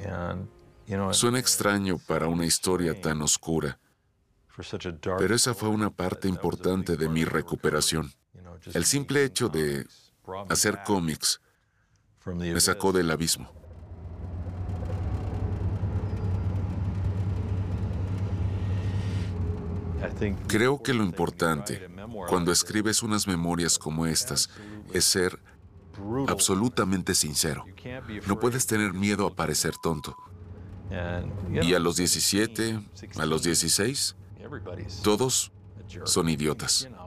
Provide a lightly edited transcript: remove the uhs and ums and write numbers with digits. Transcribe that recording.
Suena extraño para una historia tan oscura, pero esa fue una parte importante de mi recuperación. El simple hecho de hacer cómics me sacó del abismo. Creo que lo importante cuando escribes unas memorias como estas es ser absolutamente sincero. No puedes tener miedo a parecer tonto. Y a los 17, a los 16, todos son idiotas.